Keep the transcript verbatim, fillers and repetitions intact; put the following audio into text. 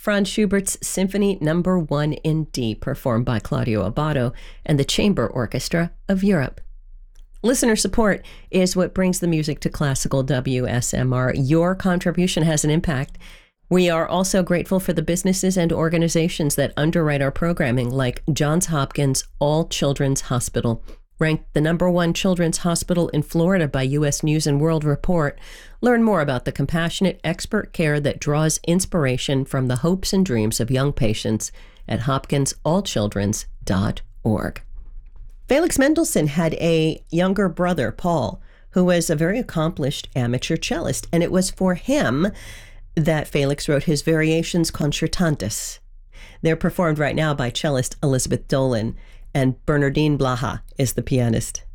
Franz Schubert's Symphony Number One in D, performed by Claudio Abbado and the Chamber Orchestra of Europe. Listener support is what brings the music to Classical W S M R. Your contribution has an impact. We are also grateful for the businesses and organizations that underwrite our programming, like Johns Hopkins All Children's Hospital, ranked the number one children's hospital in Florida by U S News and World Report. Learn more about the compassionate expert care that draws inspiration from the hopes and dreams of young patients at hopkins all children's dot org. Felix Mendelssohn had a younger brother, Paul, who was a very accomplished amateur cellist, and it was for him that Felix wrote his Variations Concertantes. They're performed right now by cellist Elizabeth Dolan, and Bernardine Blaha is the pianist.